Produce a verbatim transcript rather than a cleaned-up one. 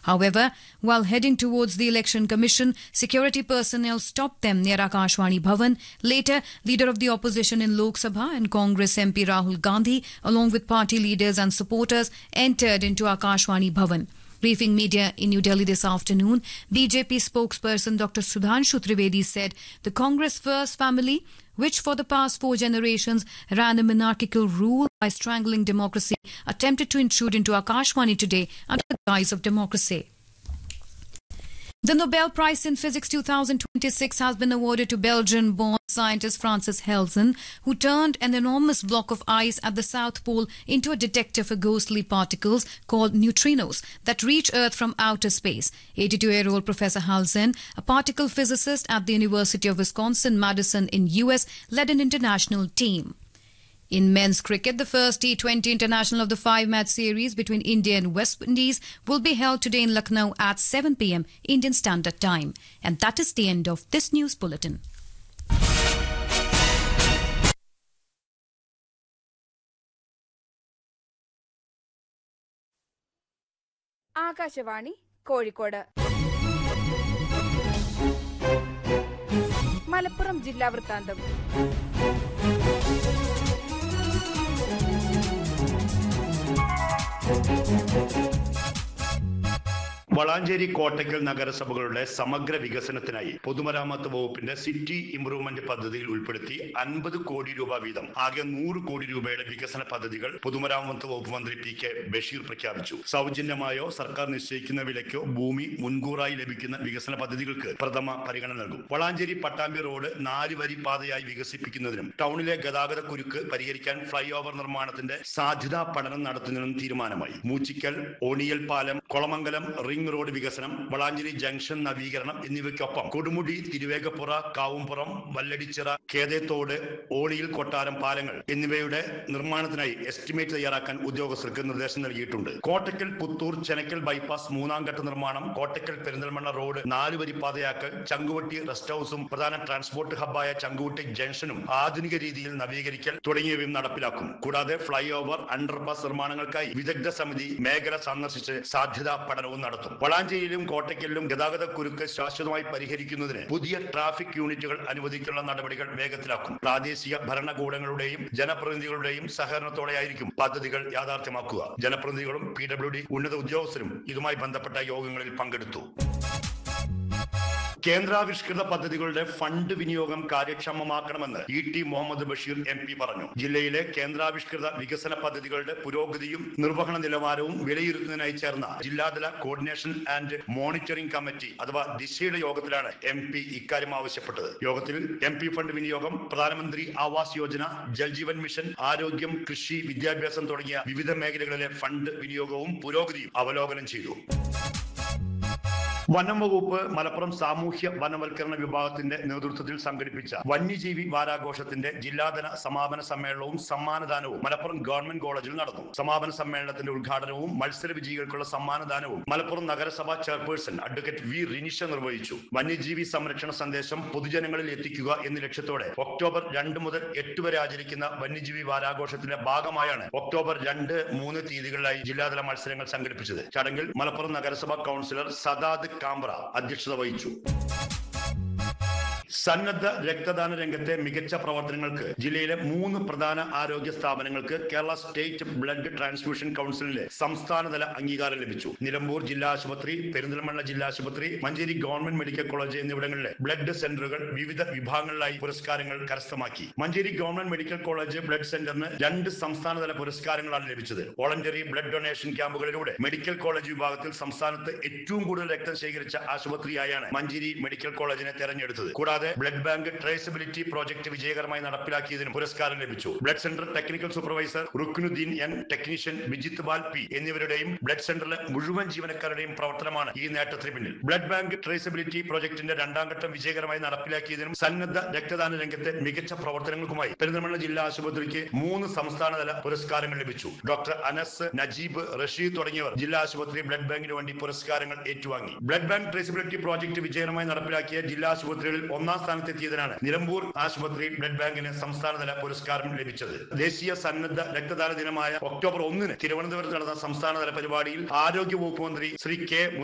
However, while heading towards the Election Commission, security personnel stopped them near Akashvani Bhavan. Later, leader of the opposition in Lok Sabha and Congress M P Rahul Gandhi, along with party leaders and supporters, entered into Akashvani Bhavan. Briefing media in New Delhi this afternoon, B J P spokesperson Doctor Sudhanshu Trivedi said the Congress First family, which for the past four generations ran a monarchical rule by strangling democracy, attempted to intrude into Akashvani today under the guise of democracy. The Nobel Prize in Physics twenty twenty-six has been awarded to Belgian-born scientist Francis Helsen, who turned an enormous block of ice at the South Pole into a detector for ghostly particles called neutrinos that reach Earth from outer space. eighty-two-year-old Professor Helsen, a particle physicist at the University of Wisconsin-Madison in U S, led an international team. In men's cricket, the first T twenty international of the five-match series between India and West Indies will be held today in Lucknow at seven p m Indian Standard Time. And that is the end of this news bulletin. Akashvani Kozhikode Malappuram ജില്ലാ വൃത്താന്തം. വളാഞ്ചേരി കോട്ടയ്ക്കൽ നഗരസഭകളുടെ സമഗ്ര വികസനത്തിനായി പൊതുമരാമത്ത് വകുപ്പിന്റെ city improvement പദ്ധതിയിൽ ഉൾപ്പെടുത്തി അൻപത് കോടി രൂപ വീതം ആകെ നൂറ് കോടി രൂപയുടെ വികസന പദ്ധതികൾ പൊതുമരാമത്ത് വകുപ്പ് മന്ത്രി പി കെ ബഷീർ പ്രഖ്യാപിച്ചു. സൗജന്യമായോ സർക്കാർ നിശ്ചയിക്കുന്ന വിലയ്ക്കോ ഭൂമി മുൻകൂറായി ലഭിക്കുന്ന വികസന പദ്ധതികൾക്ക് പ്രഥമ പരിഗണന നൽകും. വളാഞ്ചേരി പട്ടാമ്പി റോഡ് നാല് വരി പാതയായി വികസിപ്പിക്കുന്നതിനും ടൗണിലെ ഗതാഗത കുരുക്ക് പരിഹരിക്കാൻ ഫ്ലൈ ഓവർ നിർമ്മാണത്തിന്റെ സാധ്യതാ പഠനം നടത്തുന്നതിനും തീരുമാനമായി. മൂച്ചിക്കൽ, ഓണിയൽ പാലം, കൊളമംഗലം റിംഗ് റോഡ് വികസനം, വളാഞ്ചേരി ജംഗ്ഷൻ നവീകരണം എന്നിവയ്ക്കൊപ്പം കൊടുമുടി, തിരുവേഗപ്പുറ, കാവുംപുറം, വല്ലടിച്ചിറ, കേതേത്തോട്, ഓളിയിൽ കൊട്ടാരം പാലങ്ങൾ എന്നിവയുടെ നിർമ്മാണത്തിനായി എസ്റ്റിമേറ്റ് തയ്യാറാക്കാൻ ഉദ്യോഗസ്ഥർക്ക് നിർദ്ദേശം നൽകിയിട്ടുണ്ട്. കോട്ടയ്ക്കൽ പുത്തൂർ ചെനക്കൽ ബൈപ്പാസ് മൂന്നാം ഘട്ട നിർമ്മാണം, കോട്ടയ്ക്കൽ പെരിന്തൽമണ്ണ റോഡ് നാല് വരി പാതയാക്കൽ, ചങ്കുവട്ടി റെസ്റ്റ് ഹൌസും പ്രധാന ട്രാൻസ്പോർട്ട് ഹബ്ബായ ചങ്കുവട്ടി ജംഗ്ഷനും ആധുനിക രീതിയിൽ നവീകരിക്കൽ തുടങ്ങിയവയും നടപ്പിലാക്കും. കൂടാതെ ഫ്ലൈ ഓവർ, അണ്ടർപാസ് നിർമ്മാണങ്ങൾക്കായി വിദഗ്ധ സമിതി മേഖല സന്ദർശിച്ച് സാധ്യതാ പഠനവും നടത്തും. വളാഞ്ചേരിയിലും കോട്ടയ്ക്കലിലും ഗതാഗത കുരുക്ക് ശാശ്വതമായി പരിഹരിക്കുന്നതിന് പുതിയ ട്രാഫിക് യൂണിറ്റുകൾ അനുവദിക്കാനുള്ള നടപടികൾ വേഗത്തിലാക്കും. പ്രാദേശിക ഭരണകൂടങ്ങളുടെയും ജനപ്രതിനിധികളുടെയും സഹകരണത്തോടെയായിരിക്കും പദ്ധതികൾ യാഥാർത്ഥ്യമാക്കുക. ജനപ്രതിനിധികളും പി ഡബ്ല്യു ഡി ഉന്നത ഉദ്യോഗസ്ഥരും ഇതുമായി ബന്ധപ്പെട്ട യോഗങ്ങളിൽ പങ്കെടുത്തു. കേന്ദ്രാവിഷ്കൃത പദ്ധതികളുടെ ഫണ്ട് വിനിയോഗം കാര്യക്ഷമമാക്കണമെന്ന് E T Muhammad Basheer M P പറഞ്ഞു. ജില്ലയിലെ കേന്ദ്രാവിഷ്കൃത വികസന പദ്ധതികളുടെ പുരോഗതിയും നിർവഹണ നിലവാരവും വിലയിരുത്തുന്നതിനായി ചേർന്ന ജില്ലാതല കോർഡിനേഷൻ ആൻഡ് മോണിറ്ററിംഗ് കമ്മിറ്റി അഥവാ ദിശയുടെ യോഗത്തിലാണ് എം പി ഇക്കാര്യം ആവശ്യപ്പെട്ടത്. യോഗത്തിൽ എം പി ഫണ്ട് വിനിയോഗം, പ്രധാനമന്ത്രി ആവാസ് യോജന, ജൽജീവൻ മിഷൻ, ആരോഗ്യം, കൃഷി, വിദ്യാഭ്യാസം തുടങ്ങിയ വിവിധ മേഖലകളിലെ ഫണ്ട് വിനിയോഗവും പുരോഗതിയും അവലോകനം ചെയ്തു. വനം വകുപ്പ് മലപ്പുറം സാമൂഹ്യ വനവൽക്കരണ വിഭാഗത്തിന്റെ നേതൃത്വത്തിൽ സംഘടിപ്പിച്ച വന്യജീവി വാരാഘോഷത്തിന്റെ ജില്ലാതല സമാപന സമ്മേളനവും സമ്മാനദാനവും മലപ്പുറം ഗവൺമെന്റ് കോളേജിൽ നടന്നു. സമാപന സമ്മേളനത്തിന്റെ ഉദ്ഘാടനവും മത്സര വിജയികൾക്കുള്ള സമ്മാനദാനവും മലപ്പുറം നഗരസഭാ ചെയർപേഴ്സൺ അഡ്വക്കേറ്റ് വി റിനിഷ നിർവഹിച്ചു. വന്യജീവി സംരക്ഷണ സന്ദേശം പൊതുജനങ്ങളിൽ എത്തിക്കുക എന്ന ലക്ഷ്യത്തോടെ ഒക്ടോബർ രണ്ട് മുതൽ എട്ട് വരെ ആചരിക്കുന്ന വന്യജീവി വാരാഘോഷത്തിന്റെ ഭാഗമായാണ് ഒക്ടോബർ രണ്ട് മൂന്ന് തീയതികളിലായി ജില്ലാതല മത്സരങ്ങൾ സംഘടിപ്പിച്ചത്. ചടങ്ങിൽ മലപ്പുറം നഗരസഭാ കൗൺസിലർ സദാദ് കാമ്പ്ര അധ്യക്ഷത വഹിച്ചു. സന്നദ്ധ രക്തദാന രംഗത്തെ മികച്ച പ്രവർത്തനങ്ങൾക്ക് ജില്ലയിലെ മൂന്ന് പ്രധാന ആരോഗ്യ സ്ഥാപനങ്ങൾക്ക് കേരള സ്റ്റേറ്റ് ബ്ലഡ് ട്രാൻസ്ഫ്യൂഷൻ കൗൺസിലിലെ സംസ്ഥാനതല അംഗീകാരം ലഭിച്ചു. നിലമ്പൂർ ജില്ലാ ആശുപത്രി, പെരിന്തൽമണ്ണ ജില്ലാ ആശുപത്രി, മഞ്ചേരി ഗവൺമെന്റ് മെഡിക്കൽ കോളേജ് എന്നിവിടങ്ങളിലെ ബ്ലഡ് സെന്ററുകൾ വിവിധ വിഭാഗങ്ങളിലായി പുരസ്കാരങ്ങൾ കരസ്ഥമാക്കി. Manjeri government medical college blood സെന്ററിന് രണ്ട് സംസ്ഥാനതല പുരസ്കാരങ്ങളാണ് ലഭിച്ചത്. Voluntary blood donation ക്യാമ്പുകളിലൂടെ medical college വിഭാഗത്തിൽ സംസ്ഥാനത്ത് ഏറ്റവും കൂടുതൽ രക്തം ശേഖരിച്ച ആശുപത്രിയായാണ് മഞ്ചേരി മെഡിക്കൽ കോളേജിനെ തെരഞ്ഞെടുത്തത്. കൂടാതെ ബ്ലഡ് ബാങ്ക് ട്രേസബിലിറ്റി പ്രോജക്ട് വിജയകരമായി നടപ്പിലാക്കിയതിന് പുരസ്കാരം ലഭിച്ചു. Blood centre technical supervisor Ruknuddin N, technician Vijith ബാൽ പി എന്നിവരുടെയും ബ്ലഡ് സെന്ററിലെ മുഴുവൻ ജീവനക്കാരുടെയും പ്രവർത്തനമാണ് ഈ നേട്ടത്തിന് പിന്നിൽ. ബ്ലഡ് ബാങ്ക് ട്രേസബിലിറ്റി പ്രോജക്ടിന്റെ രണ്ടാം ഘട്ടം വിജയകരമായി നടപ്പിലാക്കിയതിനും സന്നദ്ധ രക്തദാന രംഗത്തെ മികച്ച പ്രവർത്തനങ്ങൾക്കുമായി പെരിന്തൽമണ്ണ ജില്ലാ ആശുപത്രിക്ക് മൂന്ന് സംസ്ഥാനതല പുരസ്കാരങ്ങൾ ലഭിച്ചു. ഡോക്ടർ അനസ്, നജീബ്, റഷീദ് തുടങ്ങിയവർ ജില്ലാ ആശുപത്രി ബ്ലഡ് ബാങ്കിന് വേണ്ടി പുരസ്കാരങ്ങൾ ഏറ്റുവാങ്ങി. ബ്ലഡ് ബാങ്ക് ട്രേസബിലിറ്റി പ്രോജക്ട് വിജയകരമായി നടപ്പിലാക്കിയ ജില്ലാ ആശുപത്രികളിൽ ഒന്നാം സ്ഥാനത്തെത്തിയതിനാണ് നിലമ്പൂർ ആശുപത്രി ബ്ലഡ് ബാങ്കിന് സംസ്ഥാനതല പുരസ്കാരം ലഭിച്ചത്. ദേശീയ സന്നദ്ധ രക്തദാന ദിനമായ ഒക്ടോബർ ഒന്നിന് തിരുവനന്തപുരത്ത് നടന്ന സംസ്ഥാനതല പരിപാടിയിൽ ആരോഗ്യ വകുപ്പ് മന്ത്രി ശ്രീ കെ